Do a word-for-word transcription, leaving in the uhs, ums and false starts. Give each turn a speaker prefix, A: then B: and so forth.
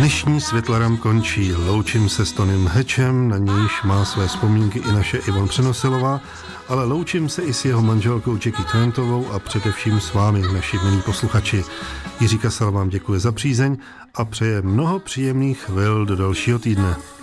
A: Dnešní Světlarám končí. Loučím se s Tonym Hečem, na nějž má své vzpomínky i naše Ivon Přenosilová, ale loučím se i s jeho manželkou Jackie Trentovou a především s vámi, naši milí posluchači. Jiří Kasal vám děkuje za přízeň a přeje mnoho příjemných chvil do dalšího týdne.